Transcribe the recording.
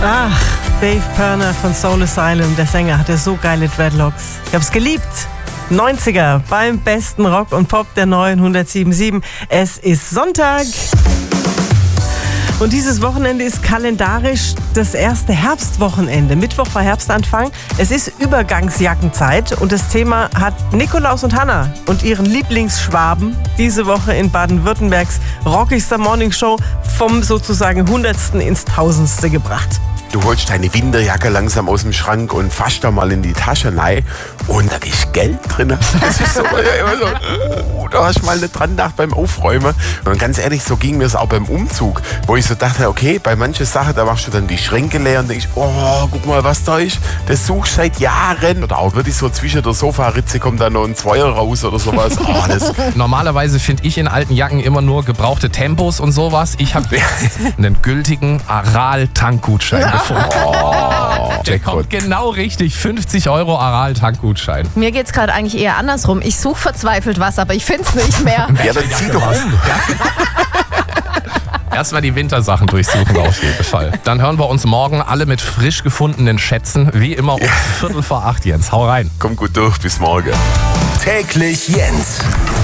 Ach, Dave Pirner von Soul Asylum, der Sänger, hatte so geile Dreadlocks. Ich hab's geliebt. 90er beim besten Rock und Pop der neuen 107.7. Es ist Sonntag. Und dieses Wochenende ist kalendarisch das erste Herbstwochenende. Mittwoch war Herbstanfang. Es ist Übergangsjackenzeit und das Thema hat Nikolaus und Hannah und ihren Lieblingsschwaben diese Woche in Baden-Württembergs rockigster Morningshow vom sozusagen 100. ins 1000. gebracht. Du holst deine Winterjacke langsam aus dem Schrank und fasst da mal in die Tasche rein und da ist Geld drin. Das ist so, da hast du mal nicht dran gedacht beim Aufräumen. Und ganz ehrlich, so ging mir es auch beim Umzug, wo ich so dachte, okay, bei manchen Sachen, da machst du dann die Schränke leer und denkst, oh, guck mal, was da ist. Das suchst du seit Jahren. Oder auch wirklich so zwischen der Sofaritze kommt da noch ein Zweier raus oder sowas. Oh, Normalerweise finde ich in alten Jacken immer nur gebrauchte Tempos und sowas. Ich habe einen gültigen Aral-Tankgutschein gefunden. Der kommt genau richtig. 50 € Aral-Tankgutschein. Mir geht's gerade eigentlich eher andersrum. Ich suche verzweifelt was, aber ich find's nicht mehr. Ja, dann zieh doch um. Erstmal die Wintersachen durchsuchen auf jeden Fall. Dann hören wir uns morgen alle mit frisch gefundenen Schätzen. Wie immer um 7:45, Jens. Hau rein. Komm gut durch, bis morgen. Täglich Jens.